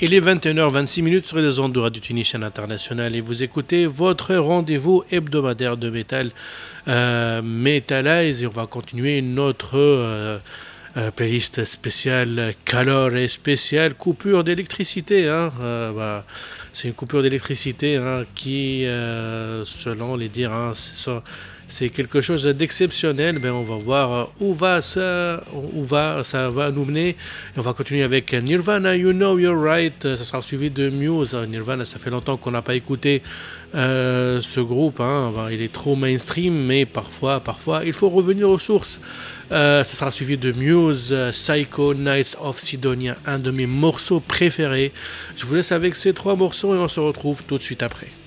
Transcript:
Il est 21h26 sur les ondes de Radio Tunis International et vous écoutez votre rendez-vous hebdomadaire de métal Metalize et on va continuer notre playlist spéciale calor et spéciale coupure d'électricité. C'est une coupure d'électricité qui, selon les dires, c'est quelque chose d'exceptionnel. Ben, on va voir ça va nous mener. Et on va continuer avec Nirvana, You Know You're Right. Ça sera suivi de Muse. Nirvana, ça fait longtemps qu'on n'a pas écouté ce groupe. Il est trop mainstream, mais parfois, il faut revenir aux sources. Ça sera suivi de Muse, Psycho, Knights of Sidonia, un de mes morceaux préférés. Je vous laisse avec ces 3 morceaux et on se retrouve tout de suite après.